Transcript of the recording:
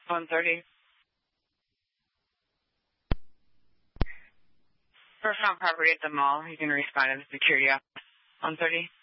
130. Person on property at the mall. You can respond to the security office. 130.